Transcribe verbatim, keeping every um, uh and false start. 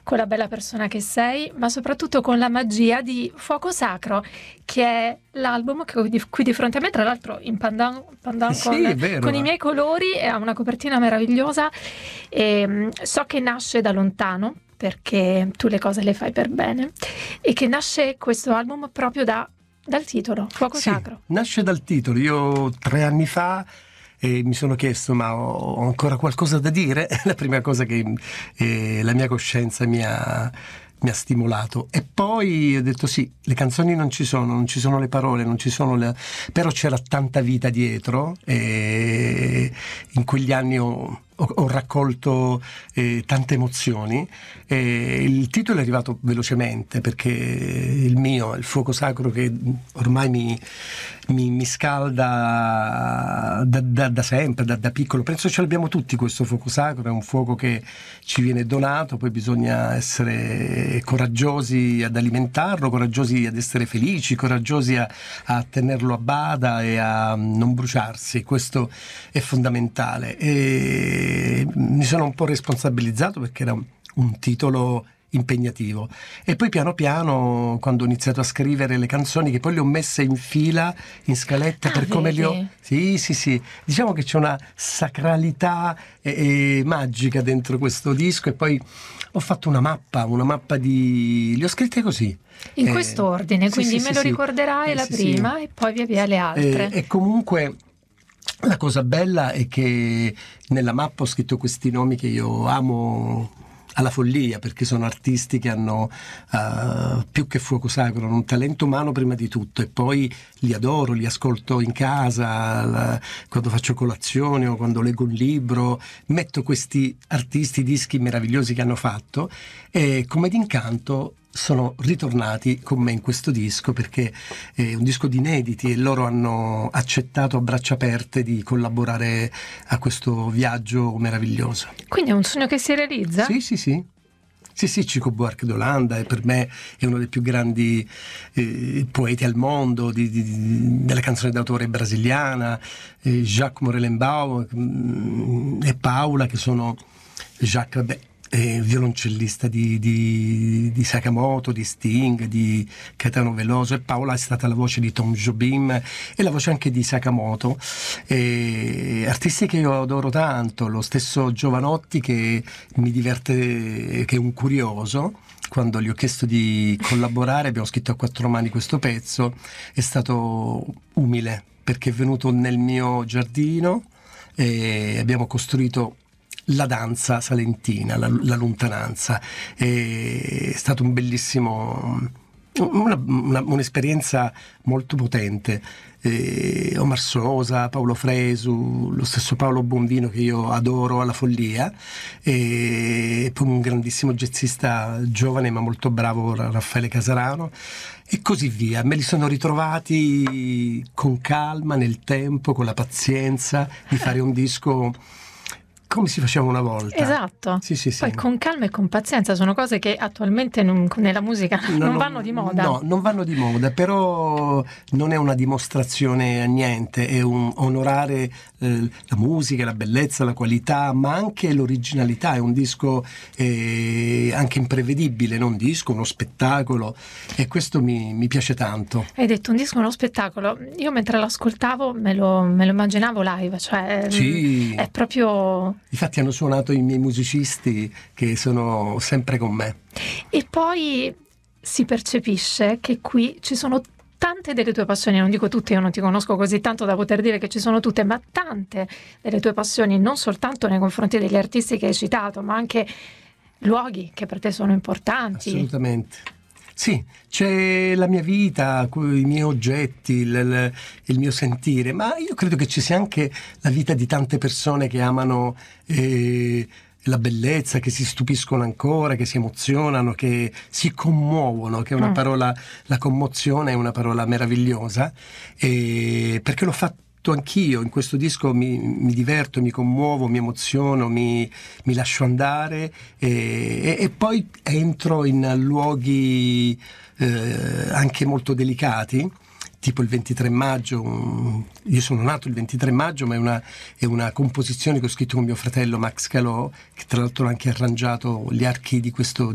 con la bella persona che sei, ma soprattutto con la magia di Fuoco Sacro, che è l'album che di, qui di fronte a me, tra l'altro in pandan, pandan Sì, con, è vero. con i miei colori, e ha una copertina meravigliosa. E, so che nasce da lontano, perché tu le cose le fai per bene, e che nasce questo album proprio da, dal titolo, Fuoco Sì, Sacro. nasce dal titolo. Io tre anni fa eh, mi sono chiesto, ma ho ancora qualcosa da dire? La prima cosa che eh, la mia coscienza mi ha, mi ha stimolato. E poi ho detto sì, le canzoni non ci sono, non ci sono le parole, non ci sono le... però c'era tanta vita dietro, e in quegli anni ho... Ho, ho raccolto eh, tante emozioni, e il titolo è arrivato velocemente perché il mio, il fuoco sacro che ormai mi, mi, mi scalda da, da, da sempre, da, da piccolo. Penso ce l'abbiamo tutti questo fuoco sacro, è un fuoco che ci viene donato, poi bisogna essere coraggiosi ad alimentarlo, coraggiosi ad essere felici, coraggiosi a, a tenerlo a bada e a non bruciarsi. Questo è fondamentale. E mi sono un po' responsabilizzato perché era un, un titolo impegnativo, e poi piano piano, quando ho iniziato a scrivere le canzoni, che poi le ho messe in fila, in scaletta, Ah, per come vedi? le ho... Sì, sì, sì. Diciamo che c'è una sacralità eh, eh, magica dentro questo disco, e poi ho fatto una mappa, una mappa di... le ho scritte così. In Eh, questo ordine, sì, quindi sì, me sì, lo sì. ricorderai Eh, la sì, prima sì. e poi via via le altre. E, e comunque la cosa bella è che nella mappa ho scritto questi nomi che io amo alla follia, perché sono artisti che hanno uh, più che fuoco sacro, un talento umano prima di tutto, e poi li adoro, li ascolto in casa, la, quando faccio colazione o quando leggo un libro, metto questi artisti, dischi meravigliosi che hanno fatto, e come d'incanto sono ritornati con me in questo disco, perché è un disco di inediti e loro hanno accettato a braccia aperte di collaborare a questo viaggio meraviglioso. Quindi è un sogno che si realizza? Sì, sì, sì. Sì, sì, Chico Buarque d'Olanda, e per me è uno dei più grandi eh, poeti al mondo, di, di, di, della canzone d'autore brasiliana, eh, Jacques Morelenbaum mm, e Paola, che sono Jacques, beh, è violoncellista di, di, di Sakamoto, di Sting, di Caetano Veloso, e Paola è stata la voce di Tom Jobim e la voce anche di Sakamoto, e artisti che io adoro tanto. Lo stesso Giovanotti, che mi diverte, che è un curioso. Quando gli ho chiesto di collaborare, abbiamo scritto a quattro mani questo pezzo, è stato umile, perché è venuto nel mio giardino e abbiamo costruito la danza salentina, la, la lontananza. È stato un bellissimo, una, una, un'esperienza molto potente. Eh, Omar Sosa, Paolo Fresu, lo stesso Paolo Bombino, che io adoro alla follia, e poi un grandissimo jazzista giovane ma molto bravo, Raffaele Casarano, e così via. Me li sono ritrovati con calma nel tempo, con la pazienza di fare un disco come si faceva una volta. Esatto. Sì, sì, sì. Poi con calma e con pazienza sono cose che attualmente non, nella musica no, non no, vanno di moda. No, non vanno di moda, però non è una dimostrazione a niente, è un onorare eh, la musica, la bellezza, la qualità, ma anche l'originalità. È un disco eh, anche imprevedibile, non un disco, uno spettacolo, e questo mi, mi piace tanto. Hai detto un disco, uno spettacolo. Io mentre l'ascoltavo me lo, me lo immaginavo live, cioè Sì. È proprio... Infatti hanno suonato i miei musicisti, che sono sempre con me. E poi si percepisce che qui ci sono tante delle tue passioni, non dico tutte, io non ti conosco così tanto da poter dire che ci sono tutte, ma tante delle tue passioni, non soltanto nei confronti degli artisti che hai citato, ma anche luoghi che per te sono importanti. Assolutamente. Sì, c'è la mia vita, i miei oggetti, il, il, il mio sentire, ma io credo che ci sia anche la vita di tante persone che amano eh, la bellezza, che si stupiscono ancora, che si emozionano, che si commuovono, che è una Mm. parola, la commozione è una parola meravigliosa, eh, perché l'ho fatto anch'io. In questo disco mi, mi diverto, mi commuovo, mi emoziono, mi, mi lascio andare, e, e, e poi entro in luoghi eh, anche molto delicati, tipo il ventitré maggio. Io sono nato il ventitré maggio, ma è una, è una composizione che ho scritto con mio fratello Max Calò, che tra l'altro ha anche arrangiato gli archi di questo